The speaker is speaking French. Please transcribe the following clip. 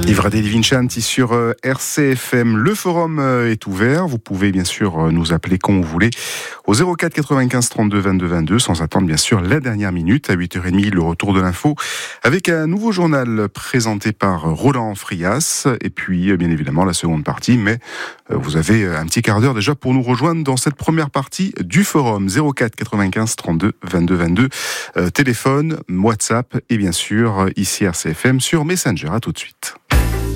Ivra Deli Vincenti sur RCFM. Le forum est ouvert. Vous pouvez bien sûr nous appeler quand vous voulez au 04 95 32 22 22 sans attendre bien sûr la dernière minute. À 8h30, le retour de l'info avec un nouveau journal présenté par Roland Frias. Et puis bien évidemment la seconde partie. Mais vous avez un petit quart d'heure déjà pour nous rejoindre dans cette première partie du forum. 04 95 32 22 22. Téléphone, WhatsApp et bien sûr ici RCFM sur Messenger. À tout de suite.